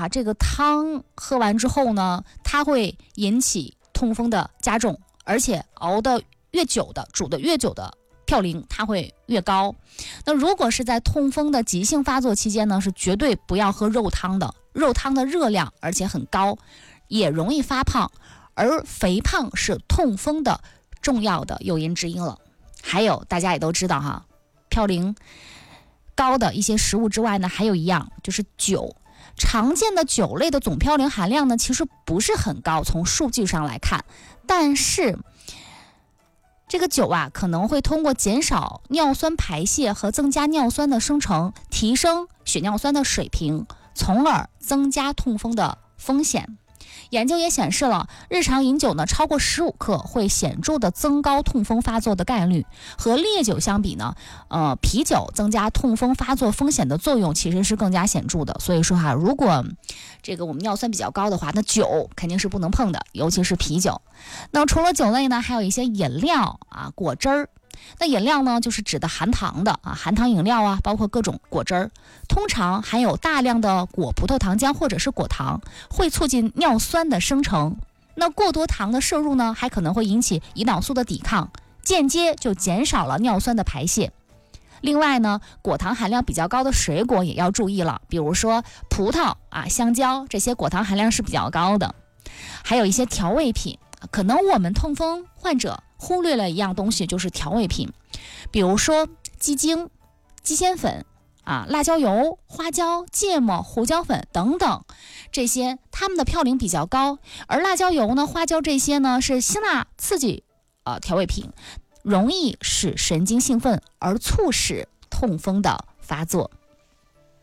哈，这个汤喝完之后呢，它会引起痛风的加重，而且熬得越久的，煮得越久的嘌呤它会越高。那如果是在痛风的急性发作期间呢，是绝对不要喝肉汤的，肉汤的热量而且很高，也容易发胖，而肥胖是痛风的重要的诱因之一了。还有大家也都知道哈，嘌呤高的一些食物之外呢，还有一样就是酒。常见的酒类的总嘌呤含量呢，其实不是很高，从数据上来看，但是这个酒啊，可能会通过减少尿酸排泄和增加尿酸的生成，提升血尿酸的水平，从而增加痛风的风险。研究也显示了，日常饮酒呢超过15克会显著的增高痛风发作的概率。和烈酒相比呢，啤酒增加痛风发作风险的作用其实是更加显著的。所以说哈，如果这个我们尿酸比较高的话，那酒肯定是不能碰的，尤其是啤酒。那除了酒类呢，还有一些饮料啊、果汁儿。那饮料呢，就是指的含糖的啊，含糖饮料啊，包括各种果汁儿，通常含有大量的果葡萄糖浆或者是果糖，会促进尿酸的生成。那过多糖的摄入呢，还可能会引起胰岛素的抵抗，间接就减少了尿酸的排泄。另外呢，果糖含量比较高的水果也要注意了，比如说葡萄啊、香蕉，这些果糖含量是比较高的。还有一些调味品，可能我们痛风患者忽略了一样东西，就是调味品，比如说鸡精、鸡涎粉啊、辣椒油、花椒、芥末、胡椒粉等等，这些它们的嘌呤比较高。而辣椒油呢、花椒这些呢是辛辣刺激调味品，容易使神经兴奋而促使痛风的发作。